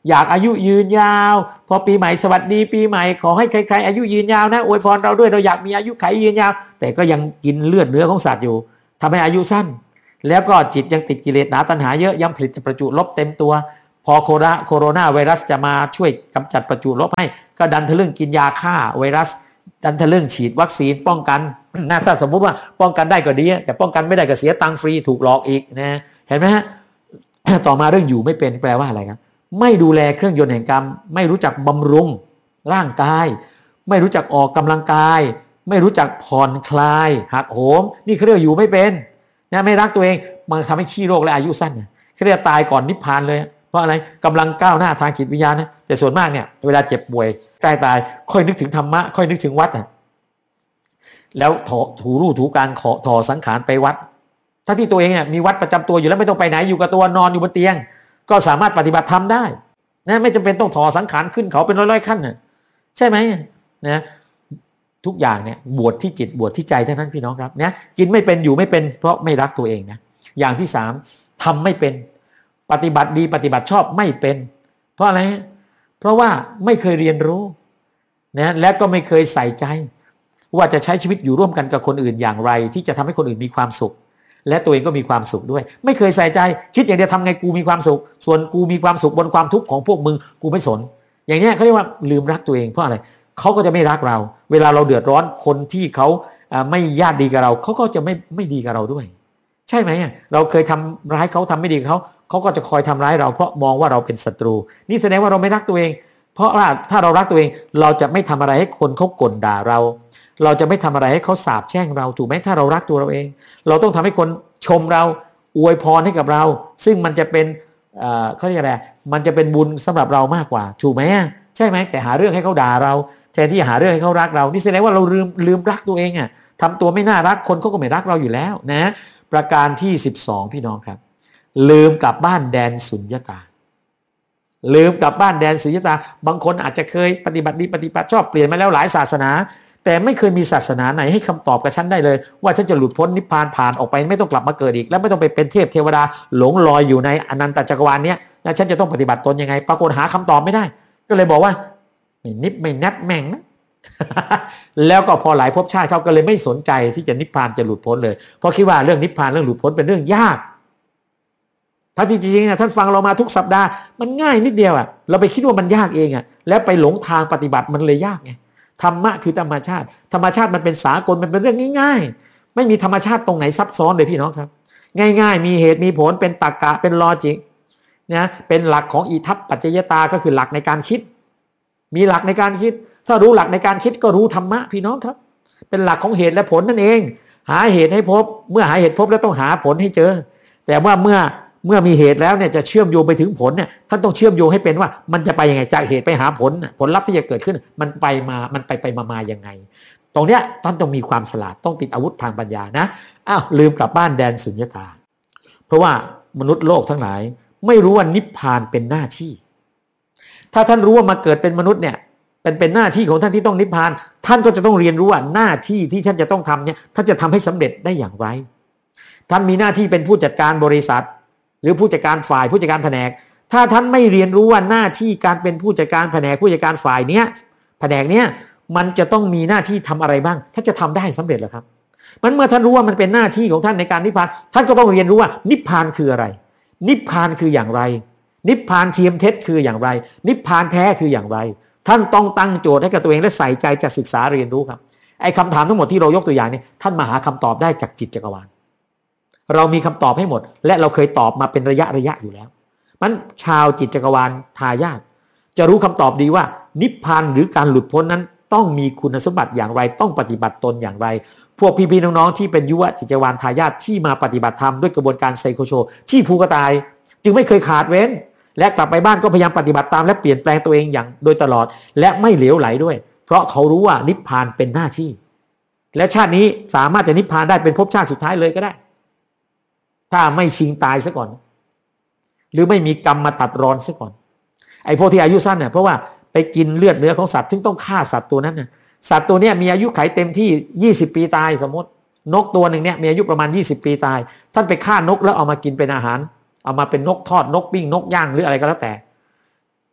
A: อยากอายุยืนยาวพอปีใหม่สวัสดีปีใหม่ขอให้ใครๆอายุยืนยาวนะอวยพรเราด้วยเราอยากมีอายุขัยยืนยาวแต่ก็ยังกินเลือดเนื้อของสัตว์อยู่ทำให้อายุสั้นแล้วก็จิตยังติดกิเลสหนาตัณหาเยอะยังผลิตประจุลบเต็มตัวพอโคโรนาโคโรนาไวรัสจะมาช่วยกำจัดประจุลบให้ก็ดันทะลึ่งกินยาฆ่าไวรัสดันทะลึ่งฉีดวัคซีนป้องกันนะถ้าสมมุติว่าป้องกันได้ก็ดีแต่ป้องกันไม่ได้ก็เสียตังค์ฟรีถูกหลอกอีกนะเห็นไหมฮะ ต่อมาเรื่องอยู่ไม่เป็นแปลว่าอะไรครับไม่ดูแลเครื่องยนต์แห่งกรรมไม่รู้จักบำรุงร่างกายไม่รู้จักออกกำลังกายไม่รู้จักผ่อนคลายหักโหมนี่เขาเรียกอยู่ไม่เป็นนะไม่รักตัวเองมันทำให้ขี้โรคและอายุสั้นเขาเรียกตายก่อนนิพพานเลยเพราะอะไรกำลังก้าวหน้าทางจิตวิญญาณนะแต่ส่วนมากเนี่ยเวลาเจ็บป่วยใกล้ตายค่อยนึกถึงธรรมะค่อยนึกถึงวัดนะแล้วถูรูถูการขอถอสังขารไปวัดถ้าที่ตัวเองเนี่ยมีวัดประจำตัวอยู่แล้วไม่ต้องไปไหนอยู่กับตัวนอนอยู่บนเตียงก็สามารถปฏิบัติธรรมได้นะไม่จำเป็นต้องถอสังขารขึ้นเขาเป็นร้อยๆขั้นนะใช่ไหมนะทุกอย่างเนี่ยบวชที่จิตบวชที่ใจเท่านั้นพี่น้องครับนะกินไม่เป็นอยู่ไม่เป็นเพราะไม่รักตัวเองนะอย่างที่สามทำไม่เป็นปฏิบัติดีปฏิบัติชอบไม่เป็นเพราะอะไรเพราะว่าไม่เคยเรียนรู้นะและก็ไม่เคยใส่ใจว่าจะใช้ชีวิตอยู่ร่วมกันกับคนอื่นอย่างไรที่จะทำให้คนอื่นมีความสุขและตัวเองก็มีความสุขด้วยไม่เคยใส่ใจคิดอย่างเดียวทำไงกูมีความสุขส่วนกูมีความสุขบนความทุกข์ของพวกมึงกูไม่สนอย่างนี้เขาเรียกว่าลืมรักตัวเองเพราะอะไรเขาก็จะไม่รักเราเวลาเราเดือดร้อนคนที่เขาไม่ญาติดีกับเราเขาก็จะไม่ไม่ดีกับเราด้วยใช่ไหมเราเคยทำร้ายเขาทำไม่ดีกับเขาเขาก็จะคอยทำร้ายเราเพราะมองว่าเราเป็นศัตรูนี่แสดงว่าเราไม่รักตัวเองเพราะว่าถ้าเรารักตัวเองเราจะไม่ทำอะไรให้คนเขากลด่าเราเราจะไม่ทำอะไรให้เขาสาปแช่งเราถูกไหมถ้าเรารักตัวเราเองเราต้องทำให้คนชมเราอวยพรให้กับเราซึ่งมันจะเป็นเอ่อเขาเรียกอะไรมันจะเป็นบุญสำหรับเรามากกว่าถูกไหมใช่ไหมแต่หาเรื่องให้เขาด่าเราแทนที่จะหาเรื่องให้เขารักเรานี่แสดงว่าเราลืมลืมรักตัวเองอ่ะทำตัวไม่น่ารักคนเขาก็ไม่รักเราอยู่แล้วนะประการที่สิบสองพี่น้องครับลืมกลับบ้านแดนสุญญตาลืมกลับบ้านแดนสุญญตาบางคนอาจจะเคยปฏิบัติดีปฏิบัติชอบเปลี่ยนมาแล้วหลายศาสนาแต่ไม่เคยมีศาสนาไหนให้คำตอบกับฉันได้เลยว่าฉันจะหลุดพ้นนิพพานผ่านออกไปไม่ต้องกลับมาเกิดอีกแล้วไม่ต้องไปเป็นเทพเทวดาหลงลอยอยู่ในอนันตจักรวาลเนี้ยแล้วฉันจะต้องปฏิบัติตนยังไงปรากฏหาคำตอบไม่ได้ก็เลยบอกว่าไม่นิพไม่นับแม่งนะ แล้วก็พอหลายภพชาติเขาก็เลยไม่สนใจที่จะนิพพานจะหลุดพ้นเลยเพราะคิดว่าเรื่องนิพพานเรื่องหลุดพ้นเป็นเรื่องยากถ้าจริงๆนะท่านฟังเรามาทุกสัปดาห์มันง่ายนิดเดียวอ่ะเราไปคิดว่ามันยากเองอ่ะแล้วไปหลงทางปฏิบัติมันเลยยากไงธรรมะคือธรรมชาติธรรมชาติมันเป็นสากลมันเป็นเรื่องง่ายๆไม่มีธรรมชาติตรงไหนซับซ้อนเลยพี่น้องครับง่ายๆมีเหตุมีผลเป็นตรรกะเป็นลอจิกนะเป็นหลักของอิทัปปัจจยตาก็คือหลักในการคิดมีหลักในการคิดถ้ารู้หลักในการคิดก็รู้ธรรมะพี่น้องครับเป็นหลักของเหตุและผลนั่นเองหาเหตุให้พบเมื่อหาเหตุพบแล้วต้องหาผลให้เจอแต่ว่าเมื่อเมื่อมีเหตุแล้วเนี่ยจะเชื่อมโยงไปถึงผลเนี่ยท่านต้องเชื่อมโยงให้เป็นว่ามันจะไปยังไงจากเหตุไปหาผลผลลัพธ์ที่จะเกิดขึ้นมันไปมามันไปไปมามายังไงตรงเนี้ยท่านต้องมีความฉลาดต้องติดอาวุธทางปัญญานะอ้าวลืมกลับบ้านแดนสุญญตาเพราะว่ามนุษย์โลกทั้งหลายไม่รู้ว่านิพพานเป็นหน้าที่ถ้าท่านรู้ว่ามาเกิดเป็นมนุษย์เนี่ยเป็นเป็นหน้าที่ของท่านที่ต้องนิพพานท่านก็จะต้องเรียนรู้ว่าหน้าที่ที่ท่านจะต้องทำเนี่ยท่านจะทำให้สำเร็จได้อย่างไรท่านมีหน้าที่เป็นผู้จัดการบริษัทหรือผู้จัดการฝ่ายผู้จัดการแผนกถ้าท่านไม่เรียนรู้ว่าหน้าที่การเป็นผู้จัดการแผนกผู้จัดการฝ่ายเนี้ยแผนกเนี้ยมันจะต้องมีหน้าที่ทำอะไรบ้างท่านจะทำได้สำเร็จหรือครับมันเมื่อท่านรู้ว่ามันเป็นหน้าที่ของท่านในการนิพพานท่านก็ต้องเรียนรู้ว่านิพพานคืออะไรนิพพานคืออย่างไรนิพพานเทียมเท็จคืออย่างไรนิพพานแท้คืออย่างไรท่านต้องตั้งโจทย์ให้กับตัวเองและใส่ใจจะศึกษาเรียนรู้ครับไอ้คำถามทั้งหมดที่เรายกตัวอย่างนี้ท่านมาหาคำตอบได้จากจิตจักรวาลเรามีคำตอบให้หมดและเราเคยตอบมาเป็นระยะระยะอยู่แล้วมันชาวจิตจักรวาลทายาทจะรู้คำตอบดีว่านิพพานหรือการหลุดพ้นนั้นต้องมีคุณสมบัติอย่างไรต้องปฏิบัติตนอย่างไรพวกพี่ๆน้องๆที่เป็นยุวจิตจักรวาลทายาทที่มาปฏิบัติธรรมด้วยกระบวนการไซโคโชชี้ภูกระตายจึงไม่เคยขาดเว้นและกลับไปบ้านก็พยายามปฏิบัติตามและเปลี่ยนแปลงตัวเองอย่างโดยตลอดและไม่เหลวไหลด้วยเพราะเขารู้ว่านิพพานเป็นหน้าที่และชาตินี้สามารถจะนิพพานได้เป็นภพชาติสุดท้ายเลยก็ได้ถ้าไม่ชิงตายซะก่อนหรือไม่มีกรรมมาตัดรอนซะก่อนไอ้พวกที่อายุสั้นเนี่ยเพราะว่าไปกินเลือดเนื้อของสัตว์ซึ่งต้องฆ่าสัตว์ตัวนั้นน่ะสัตว์ตัวเนี้ยมีอายุขัยเต็มที่ยี่สิบปีตายสมมตินกตัวหนึ่งเนี่ยมีอายุประมาณยี่สิบปีตายท่านไปฆ่านกแล้วเอามากินเป็นอาหารเอามาเป็นนกทอดนกปิ้งนกย่างหรืออะไรก็แล้วแต่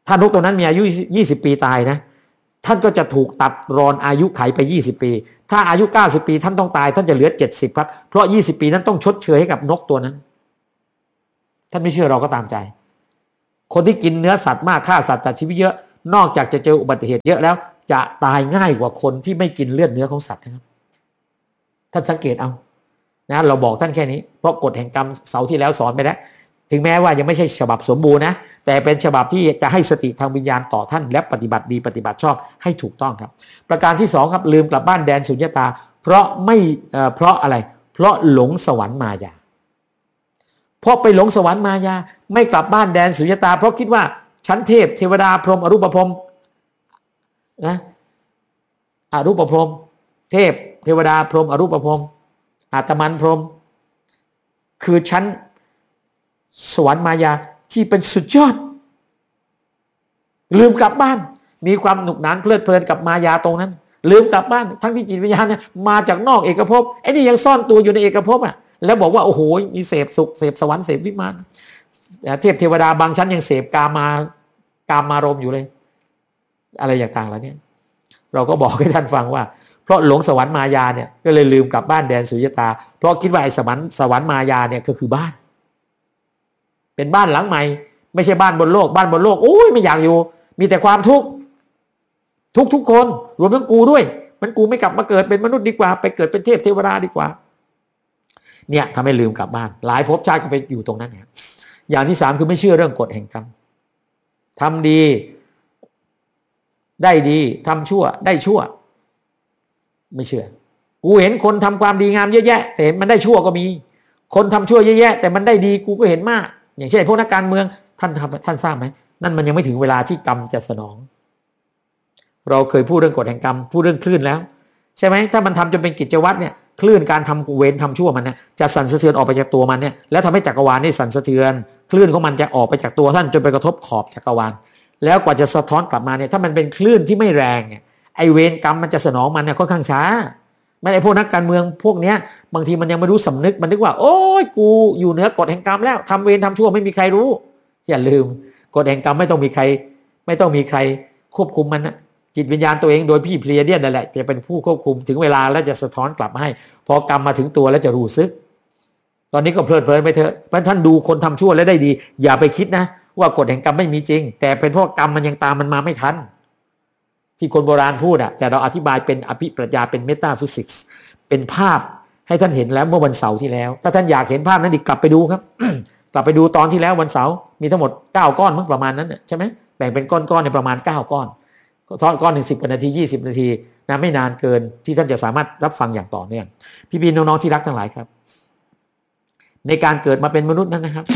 A: ถ้านกตัวนั้นมีอายุยี่สิบปีตายนะท่านก็จะถูกตัดรอนอายุไขไปยี่สิบปีถ้าอายุเก้าสิบปีท่านต้องตายท่านจะเหลือเจ็ดสิบครับเพราะยี่สิบปีนั้นต้องชดเชยให้กับนกตัวนั้นท่านไม่เชื่อเราก็ตามใจคนที่กินเนื้อสัตว์มากฆ่าสัตว์ตัดชีวิตเยอะนอกจากจะเจออุบัติเหตุเยอะแล้วจะตายง่ายกว่าคนที่ไม่กินเลือดเนื้อของสัตว์นะครับท่านสังเกตเอานะเราบอกท่านแค่นี้เพราะกฎแห่งกรรมเสาร์ที่แล้วสอนไปแล้วถึงแม้ว่ายังไม่ใช่ฉบับสมบูรณ์นะแต่เป็นฉบับที่จะให้สติทางวิญญาณต่อท่านและปฏิบัติดีปฏิบัติชอบให้ถูกต้องครับประการที่สองครับลืมกลับบ้านแดนสุญญตาเพราะไม่เอ่อเพราะอะไรเพราะหลงสวรรค์มายาเพราะไปหลงสวรรค์มายาไม่กลับบ้านแดนสุญญตาเพราะคิดว่าชั้นเทพเทวดาพรหมอรูปพรหมนะอรูปพรหมเทพเทวดาพรหมอรูปพรหมอาตมันพรหมคือชั้นสวรรค์มายาที่เป็นสุดยอดลืมกลับบ้านมีความหนุกหนานเพลิดเพลินกับมายาตรงนั้นลืมกลับบ้านทั้งที่จิตวิญญาณเนี่ยมาจากนอกเอกภพไอ้นี่ยังซ่อนตัวอยู่ในเอกภพอ่ะแล้วบอกว่าโอ้โหมีเสพสุขเสพสวรรค์เสพวิมานเทพเทวดาบางชั้นยังเสพกามากามารมณ์อยู่เลยอะไรอย่างต่างๆแล้วเนี่ยเราก็บอกให้ท่านฟังว่าเพราะหลงสวรรค์มายาเนี่ยก็เลยลืมกลับบ้านแดนสุญญตาเพราะคิดว่าไอ้สวรรค์สวรรค์มายาเนี่ยก็คือบ้านเป็นบ้านหลังใหม่ไม่ใช่บ้านบนโลกบ้านบนโลกโอ้ยไม่อยากอยู่มีแต่ความทุกข์ทุกทุกคนรวมทั้งกูด้วยมันกูไม่กลับมาเกิดเป็นมนุษย์ดีกว่าไปเกิดเป็นเทพเทวดาดีกว่าเนี่ยทำให้ลืมกลับบ้านหลายภพชาติก็ไปอยู่ตรงนั้นเนี่ยอย่างที่สามคือไม่เชื่อเรื่องกฎแห่งกรรมทำดีได้ดีทำชั่วได้ชั่วไม่เชื่อกูเห็นคนทำความดีงามเยอะแยะแต่มันได้ชั่วก็มีคนทำชั่วเยอะแยะแต่มันได้ดีกูก็เห็นมากอย่างเช่นพวกนักการเมืองท่านทำท่านทราบไหมนั่นมันยังไม่ถึงเวลาที่กรรมจะสนองเราเคยพูดเรื่องกฎแห่งกรรมพูดเรื่องคลื่นแล้วใช่ไหมถ้ามันทำจนเป็นกิจวัตรเนี่ยคลื่นการทำเวรทำชั่วมันเนี่ยจะสั่นสะเทือนออกไปจากตัวมันเนี่ยแล้วทำให้จักรวาลนี่สั่นสะเทือนคลื่นของมันจะออกไปจากตัวท่านจนไปกระทบขอบจักรวาลแล้วกว่าจะสะท้อนกลับมาเนี่ยถ้ามันเป็นคลื่นที่ไม่แรงเนี่ยไอเวรกรรมมันจะสนองมันเนี่ยค่อนข้างช้าไม่ได้พวกนักการเมืองพวกเนี้ยบางทีมันยังไม่รู้สำนึกมันนึกว่าโอ้ยกูอยู่เหนือกฎแห่งกรรมแล้วทำเวรทำชั่วไม่มีใครรู้อย่าลืมกฎแห่งกรรมไม่ต้องมีใครไม่ต้องมีใครควบคุมมันนะจิตวิญญาณตัวเองโดยพี่เพลียเดียนนั่นแหละจะเป็นผู้ควบคุมถึงเวลาแล้วจะสะท้อนกลับมาให้พอกรรมมาถึงตัวแล้วจะรู้สึกตอนนี้ก็เพลิดเพลินไปเถอะเพราะท่านดูคนทำชั่วแล้วได้ดีอย่าไปคิดนะว่ากฎแห่งกรรมไม่มีจริงแต่เป็นเพราะกรรมมันยังตามมันมาไม่ทันที่คนโบราณพูดอะแต่เราอธิบายเป็นอภิปรัชญาเป็นเมตาฟิสิกส์เป็นภาพให้ท่านเห็นแล้วเมื่อวันเสาร์ที่แล้วถ้าท่านอยากเห็นภาพนั้นอีกกลับไปดูครับ กลับไปดูตอนที่แล้ววันเสาร์มีทั้งหมดเก้าก้อนมั้งประมาณนั้นใช่ไหมแบ่งเป็นก้อนๆในประมาณเก้าก้อนทอดก้อนหนึ่งสิบนาทียี่สิบนาทีนะไม่นานเกินที่ท่านจะสามารถรับฟังอย่างต่อเนื่องพี่บีน้องๆที่รักทั้งหลายครับในการเกิดมาเป็นมนุษย์นั้นนะครับ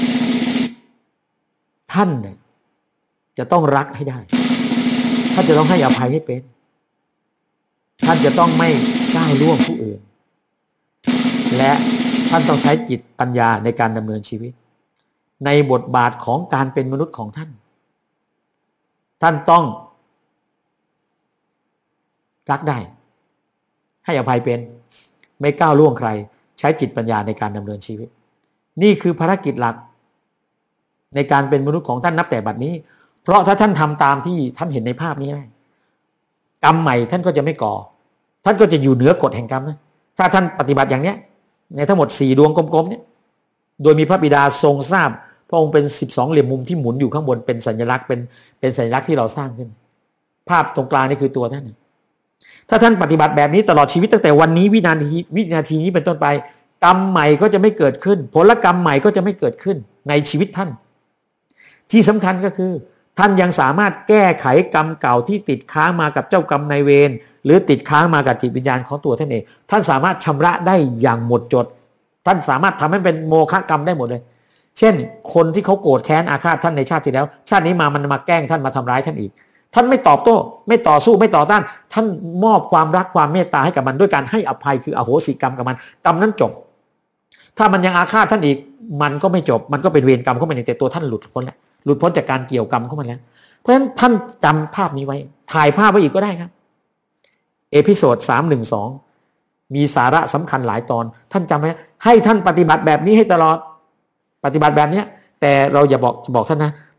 A: ท่านเนี่ยจะต้องรักให้ได้ท่านจะต้องให้อภัยให้เป็นท่านจะต้องไม่ก้าวล่วงผู้อื่นและท่านต้องใช้จิตปัญญาในการดำเนินชีวิตในบทบาทของการเป็นมนุษย์ของท่านท่านต้องรักได้ให้อภัยเป็นไม่ก้าวล่วงใครใช้จิตปัญญาในการดำเนินชีวิตนี่คือภารกิจหลักในการเป็นมนุษย์ของท่านนับแต่บัดนี้เพราะถ้าท่านทำตามที่ท่านเห็นในภาพนี้ได้กรรมใหม่ท่านก็จะไม่ก่อท่านก็จะอยู่เหนือกฎแห่งกรรมนะถ้าท่านปฏิบัติอย่างเนี้ยในทั้งหมดสี่ดวงกลมๆเนี่ยโดยมีพระบิดาทรงทราบพระองค์เป็นสิบสองเหลี่ยมมุมที่หมุนอยู่ข้างบนเป็นสัญลักษณ์เป็นเป็นสัญลักษณ์ที่เราสร้างขึ้นภาพตรงกลางนี่คือตัวท่านถ้าท่านปฏิบัติแบบนี้ตลอดชีวิตตั้งแต่วันนี้วินาทีวินาทีนี้เป็นต้นไปกรรมใหม่ก็จะไม่เกิดขึ้นผลกรรมใหม่ก็จะไม่เกิดขึ้นในชีวิตท่านที่สำคัญก็คือท่านยังสามารถแก้ไขกรรมเก่าที่ติดค้างมากับเจ้ากรรมนายเวรหรือติดค้างมากับจิตวิญญาณของตัวท่านเองท่านสามารถชำระได้อย่างหมดจดท่านสามารถทำให้เป็นโมฆะกรรมได้หมดเลยเช่นคนที่เขาโกรธแค้นอาฆาตท่านในชาติที่แล้วชาตินี้มามันมาแกล้งท่านมาทำร้ายท่านอีกท่านไม่ตอบโต้ไม่ต่อสู้ไม่ต่อต้านท่านมอบความรักความเมตตาให้กับมันด้วยการให้อภัยคืออโหสิกรรมกับมันกรรมนั้นจบถ้ามันยังอาฆาตท่านอีกมันก็ไม่จบมันก็เป็นเวรกรรมเข้ามาในแต่ตัวท่านหลุดพ้นแล้วหลุดพ้นจากการเกี่ยวกรรมเข้ามาแล้วเพราะฉะนั้นท่านจำภาพนี้ไว้ถ่ายภาพไว้อีกก็ได้ครับเอพิโซดสามหนึ่งสองมีสาระสำคัญหลายตอนท่านจำไว้ให้ท่านปฏิบัติแบบนี้ให้ตลอดปฏิบัติแบบนี้แต่เราอย่าบอกบอกท่านนะ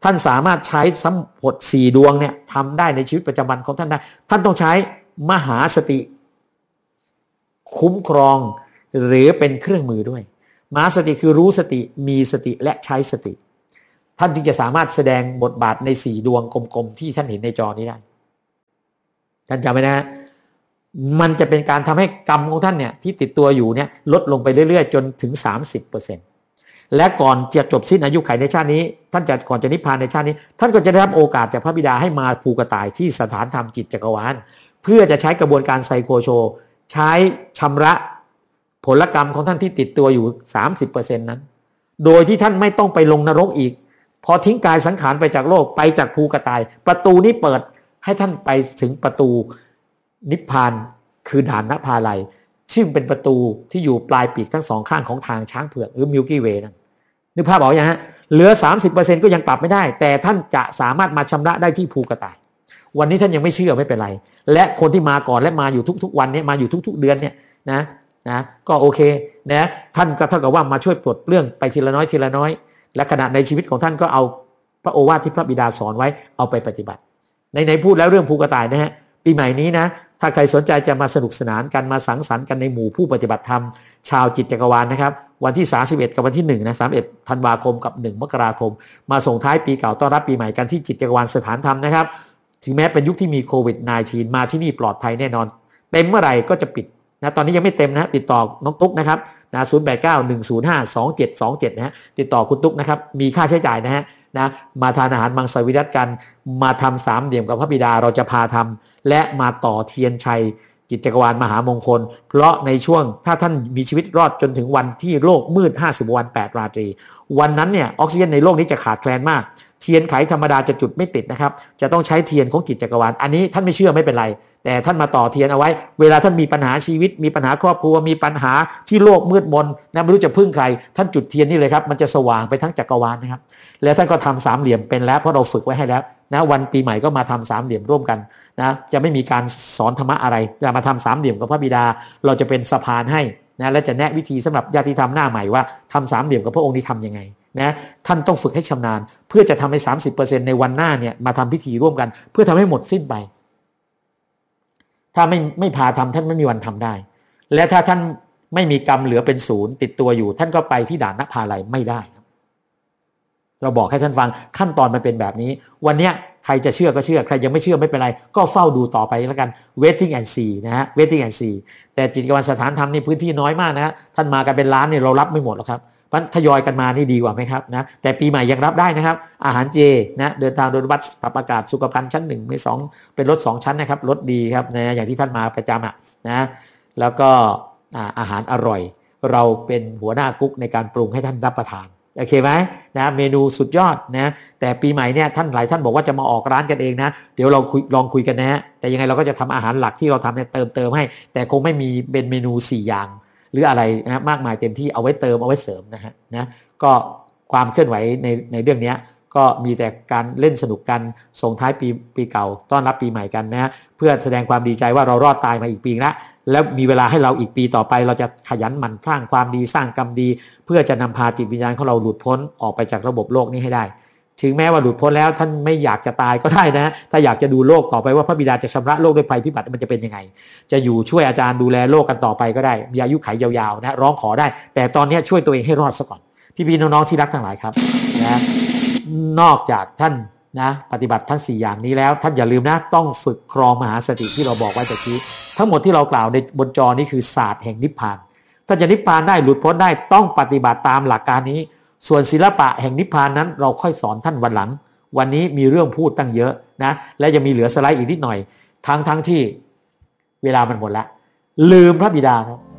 A: ท่านสามารถใช้สมบทสี่ดวงเนี่ยทำได้ในชีวิตประจำวันของท่านได้ท่านต้องใช้มหาสติคุ้มครองหรือเป็นเครื่องมือด้วยมหาสติคือรู้สติมีสติและใช้สติท่านจึงจะสามารถแสดงบทบาทในสี่ดวงกลมๆที่ท่านเห็นในจอนี้ได้ท่านจำไว้นะมันจะเป็นการทำให้กรรมของท่านเนี่ยที่ติดตัวอยู่เนี่ยลดลงไปเรื่อยๆจนถึง สามสิบเปอร์เซ็นต์ และก่อนจะจบสิ้นอายุขัยในชาตินี้ท่านจะก่อนจะนิพพานในชาตินี้ท่านก็จะได้รับโอกาสจากพระบิดาให้มาภูกระต่ายที่สถานธรรมจิตจักรวาลเพื่อจะใช้กระบวนการไซโคโชใช้ชำระผลกรรมของท่านที่ติดตัวอยู่ สามสิบเปอร์เซ็นต์ นั้นโดยที่ท่านไม่ต้องไปลงนรกอีกพอทิ้งกายสังขารไปจากโลกไปจากภูกระต่ายประตูนี้เปิดให้ท่านไปถึงประตูนิพพานคือด่านนภาลัยซึ่งเป็นประตูที่อยู่ปลายปีกทั้งสองข้างของทางช้างเผือกหรือมิลกี้เวย์นั่นนึกภาพออกยังฮะเหลือ สามสิบเปอร์เซ็นต์ ก็ยังปรับไม่ได้แต่ท่านจะสามารถมาชำระได้ที่ภูกระต่ายวันนี้ท่านยังไม่เชื่อไม่เป็นไรและคนที่มาก่อนและมาอยู่ทุกๆวันนี้มาอยู่ทุกๆเดือนเนี่ยนะนะก็โอเคนะท่านก็เท่ากับว่ามาช่วยปลดเปลื้องไปทีละน้อยทีละน้อยและขณะในชีวิตของท่านก็เอาพระโอวาทที่พระบิดาสอนไว้เอาไปปฏิบัติในในพูดแล้วเรื่องภูกระต่ายนะฮะปีใหม่นี้นะถ้าใครสนใจจะมาสนุกสนานกันมาสังสรรค์กันในหมู่ผู้ปฏิบัติธรรมชาวจิตจักรวาลนะครับวันที่สามสิบเอ็ดกับวันที่หนึ่งนะสามสิบเอ็ดธันวาคมกับหนึ่งมกราคมมาส่งท้ายปีเก่าต้อนรับปีใหม่กันที่จิตจักรวาลสถานธรรมนะครับถึงแม้เป็นยุคที่มีโควิด สิบเก้า มาที่นี่ปลอดภัยแน่นอนเต็มเมื่อไหร่ก็จะปิดนะตอนนี้ยังไม่เต็มนะติดต่อน้องตุ๊กนะครับนะศูนย์ แปด เก้า หนึ่ง ศูนย์ ห้า สอง เจ็ด สอง เจ็ดนะฮะติดต่อคุณตุ๊กนะครับมีค่าใช้จ่ายนะฮะนะมาทานอาหารมังสวิรัติกันมาทำสามเหลี่ยมกับพระบิดาเราจะพาทำและมาต่อเทียนชัยจิตจักรวาลมหามงคลเพราะในช่วงถ้าท่านมีชีวิตรอดจนถึงวันที่โลกมืดห้าสิบวันแปดราตรีวันนั้นเนี่ยออกซิเจนในโลกนี้จะขาดแคลนมากเทียนไขธรรมดาจะจุดไม่ติดนะครับจะต้องใช้เทียนของจิตจักรวาลอันนี้ท่านไม่เชื่อไม่เป็นไรแต่ท่านมาต่อเทียนเอาไว้เวลาท่านมีปัญหาชีวิตมีปัญหาครอบครัวมีปัญหาที่โลกมืดมนนะไม่รู้จะพึ่งใครท่านจุดเทียนนี่เลยครับมันจะสว่างไปทั้งจักรวาลนะครับแล้วท่านก็ทำสามเหลี่ยมเป็นแล้วเพราะเราฝึกไว้ให้แล้วนะวันปีใหม่ก็มาทำสามเหลี่ยมร่วมกันนะจะไม่มีการสอนธรรมะอะไรจะมาทำสามเหลี่ยมกับพระบิดาเราจะเป็นสะพานให้นะและจะแนะวิธีสำหรับญาติธรรมหน้าใหม่ว่าทำสามเหลี่ยมกับพระองค์นี้ทำยังไงนะท่านต้องฝึกให้ชำนาญเพื่อจะทำให้ สามสิบเปอร์เซ็นต์ ในวันหน้าเนี่ยมาทำพิธีร่วมกันเพื่อทำให้หมดสิ้นไปถ้าไม่ไม่พาทำท่านไม่มีวันทำได้และถ้าท่านไม่มีกรรมเหลือเป็นศูนย์ติดตัวอยู่ท่านก็ไปที่ด่านนภาลัยไม่ได้ครับเราบอกให้ท่านฟังขั้นตอนมันเป็นแบบนี้วันเนี้ยใครจะเชื่อก็เชื่อใครยังไม่เชื่อไม่เป็นไรก็เฝ้าดูต่อไปแล้วกัน waiting and see นะฮะ waiting and see แต่จิตจักรวาลสถานธรรมนี่พื้นที่น้อยมากนะท่านมากันเป็นล้านเนี่ยเรารับไม่หมดหรอกครับเพราะทยอยกันมานี่ดีกว่าไหมครับนะแต่ปีใหม่ยังรับได้นะครับอาหารเจนะเดินทางโดยบัสปรับอากาศสุขภัณฑ์ชั้นหนึ่งไม่สองเป็นรถสองชั้นนะครับรถดีครับนะอย่างที่ท่านมาประจำอ่ะนะแล้วก็อาหารอร่อยเราเป็นหัวหน้ากุ๊กในการปรุงให้ท่านรับประทานโอเคไหมนะเมนูสุดยอดนะแต่ปีใหม่เนี่ยท่านหลายท่านบอกว่าจะมาออกร้านกันเองนะเดี๋ยวเราคุยลองคุยกันนะฮะแต่ยังไงเราก็จะทำอาหารหลักที่เราทำเนี่ยเติมเติมให้แต่คงไม่มีเป็นเมนูสี่อย่างหรืออะไรนะมากมายเต็มที่เอาไว้เติมเอาไว้เสริมนะฮะนะก็ความเคลื่อนไหวในในเรื่องนี้ก็มีแต่การเล่นสนุกกันส่งท้ายปีปีเก่าต้อนรับปีใหม่กันนะเพื่อแสดงความดีใจว่าเรารอดตายมาอีกปีละแล้วมีเวลาให้เราอีกปีต่อไปเราจะขยันหมั่นสร้างความดีสร้างกรรมดีเพื่อจะนำพาจิตวิญญาณของเราหลุดพ้นออกไปจากระบบโลกนี้ให้ได้ถึงแม้ว่าหลุดพ้นแล้วท่านไม่อยากจะตายก็ได้นะถ้าอยากจะดูโลกต่อไปว่าพระบิดาจะชำระโลกด้วยภัยพิบัติมันจะเป็นยังไงจะอยู่ช่วยอาจารย์ดูแลโลกกันต่อไปก็ได้มีอายุขัยยาวๆนะร้องขอได้แต่ตอนนี้ช่วยตัวเองให้รอดซะก่อนพี่ๆน้องๆที่รักทั้งหลายครับนะนอกจากท่านนะปฏิบัติทั้งสี่อย่างนี้แล้วท่านอย่าลืมนะต้องฝึกครองมหาสติที่เราบอกไว้ตะกี้ทั้งหมดที่เรากล่าวในบนจอนี้คือศาสตร์แห่งนิพพานถ้าจะนิพพานได้หลุดพ้นได้ต้องปฏิบัติตามหลักการนี้ส่วนศิลปะแห่งนิพพานนั้นเราค่อยสอนท่านวันหลังวันนี้มีเรื่องพูดตั้งเยอะนะและยังมีเหลือสไลด์อีกนิดหน่อยทั้งทั้งที่เวลามันหมดแล้วลืมพระบิดาครับ